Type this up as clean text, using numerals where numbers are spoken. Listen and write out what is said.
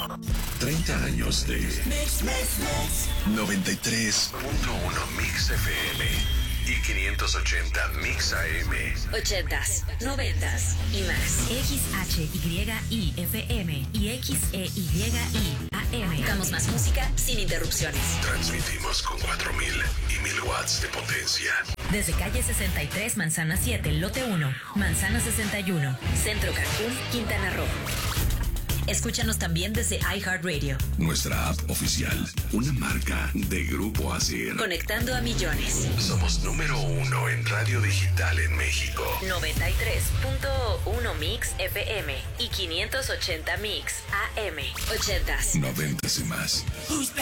30 años de 93.1 Mix FM y 580 Mix AM. 80s, 90s y más. XHYI-FM y XEYI AM. Damos más música sin interrupciones. Transmitimos con 4,000 y 1,000 watts de potencia. Desde calle 63, Manzana 7, lote 1, Manzana 61, Centro Cancún, Quintana Roo. Escúchanos también desde iHeartRadio. Nuestra app oficial, una marca de Grupo ASIR. Conectando a millones. Somos número 1 en radio digital en México. 93.1 Mix FM y 580 Mix AM. 80s. 90s y más. Who's back?